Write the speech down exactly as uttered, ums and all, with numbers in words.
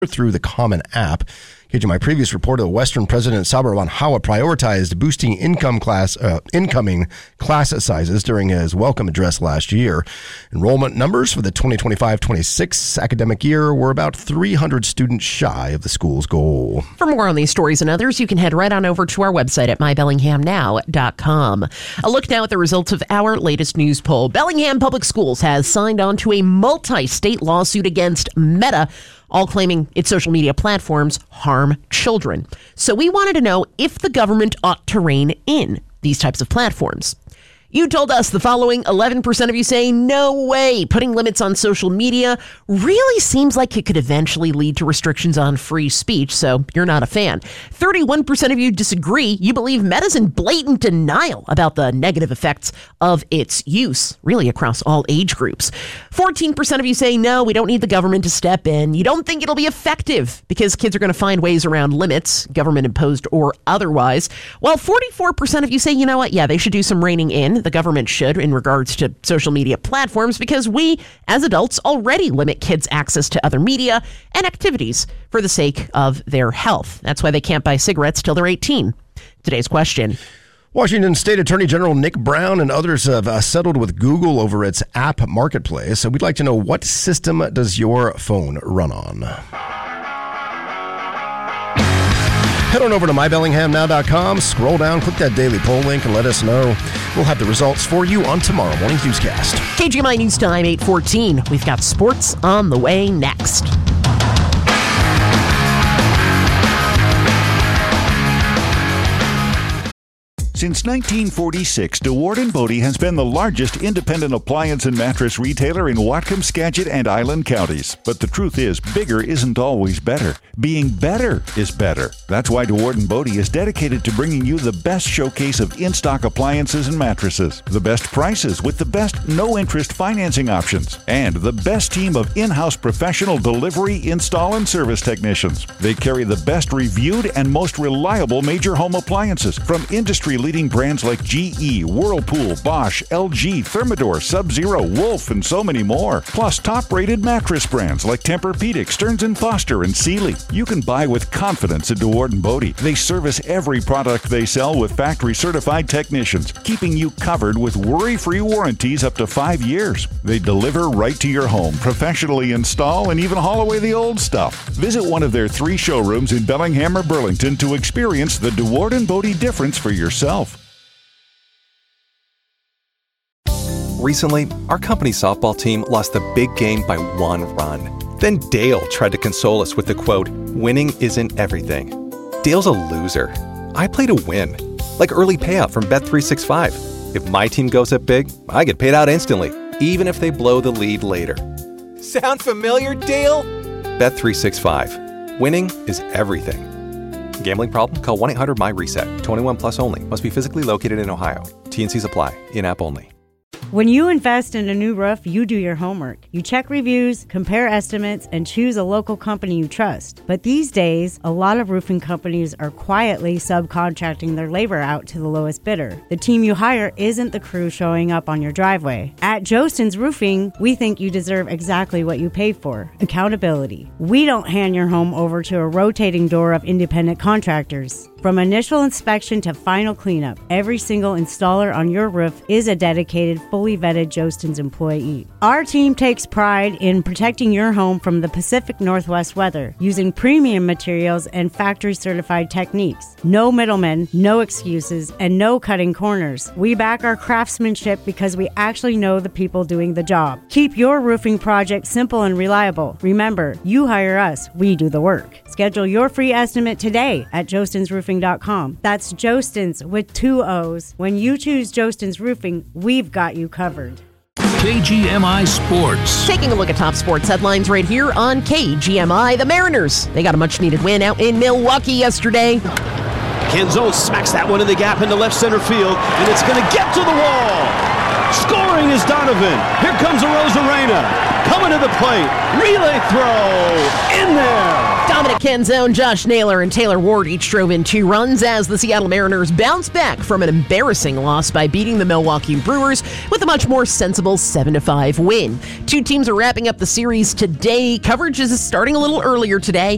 through the Common App. In my previous report, the Western President Sabra Banhawa prioritized boosting income class, uh, incoming class sizes during his welcome address last year. Enrollment numbers for the twenty twenty-five twenty-six academic year were about three hundred students shy of the school's goal. For more on these stories and others, you can head right on over to our website at my bellingham now dot com. A look now at the results of our latest news poll. Bellingham Public Schools has signed on to a multi-state lawsuit against Meta, all claiming its social media platforms harm children. So we wanted to know if the government ought to rein in these types of platforms. You told us the following. eleven percent of you say, no way. Putting limits on social media really seems like it could eventually lead to restrictions on free speech, so you're not a fan. thirty-one percent of you disagree. You believe Meta's in blatant denial about the negative effects of its use, really across all age groups. fourteen percent of you say, no, we don't need the government to step in. You don't think it'll be effective because kids are going to find ways around limits, government imposed or otherwise. While forty-four percent of you say, you know what, yeah, they should do some reining in. The government should in regards to social media platforms because we, as adults, already limit kids' access to other media and activities for the sake of their health. That's why they can't buy cigarettes till they're eighteen. Today's question. Washington State Attorney General Nick Brown and others have uh, settled with Google over its app marketplace. So we'd like to know, what system does your phone run on? Head on over to my bellingham now dot com, scroll down, click that daily poll link, and let us know. We'll have the results for you on tomorrow morning's newscast. K G M I News Time, eight fourteen. We've got sports on the way next. Since nineteen forty-six, DeWard and Bodie has been the largest independent appliance and mattress retailer in Whatcom, Skagit, and Island counties. But the truth is, bigger isn't always better. Being better is better. That's why DeWard and Bodie is dedicated to bringing you the best showcase of in-stock appliances and mattresses, the best prices with the best no-interest financing options, and the best team of in-house professional delivery, install, and service technicians. They carry the best reviewed and most reliable major home appliances from industry-leading leading brands like G E, Whirlpool, Bosch, L G, Thermador, Sub-Zero, Wolf, and so many more. Plus top-rated mattress brands like Tempur-Pedic, Stearns and Foster, and Sealy. You can buy with confidence at DeWard and Bodie. They service every product they sell with factory-certified technicians, keeping you covered with worry-free warranties up to five years. They deliver right to your home, professionally install, and even haul away the old stuff. Visit one of their three showrooms in Bellingham or Burlington to experience the DeWard and Bodie difference for yourself. Recently, our company softball team lost the big game by one run. Then Dale tried to console us with the quote, "Winning isn't everything." Dale's a loser. I play to win, like early payout from Bet three sixty-five. If my team goes up big, I get paid out instantly, even if they blow the lead later. Sound familiar, Dale? Bet three sixty-five. Winning is everything. Gambling problem? Call one eight hundred M Y reset. twenty-one plus only. Must be physically located in Ohio. T and Cs apply. In-app only. When you invest in a new roof, you do your homework. You check reviews, compare estimates, and choose a local company you trust. But these days, a lot of roofing companies are quietly subcontracting their labor out to the lowest bidder. The team you hire isn't the crew showing up on your driveway. At Jostens Roofing, we think you deserve exactly what you pay for: accountability. We don't hand your home over to a rotating door of independent contractors. From initial inspection to final cleanup, every single installer on your roof is a dedicated, fully vetted Jostens employee. Our team takes pride in protecting your home from the Pacific Northwest weather using premium materials and factory-certified techniques. No middlemen, no excuses, and no cutting corners. We back our craftsmanship because we actually know the people doing the job. Keep your roofing project simple and reliable. Remember, you hire us, we do the work. Schedule your free estimate today at jostens roofing dot com. That's Jostens with two O's. When you choose Jostens Roofing, we've got you covered. K G M I Sports. Taking a look at top sports headlines right here on K G M I. The Mariners, they got a much-needed win out in Milwaukee yesterday. Canzone smacks that one in the gap into left center field, and it's going to get to the wall. Scoring is Donovan. Here comes Arozarena. Coming to the plate. Relay throw. In there. Dominic Canzone, Josh Naylor, and Taylor Ward each drove in two runs as the Seattle Mariners bounced back from an embarrassing loss by beating the Milwaukee Brewers with a much more sensible seven to five win. Two teams are wrapping up the series today. Coverage is starting a little earlier today.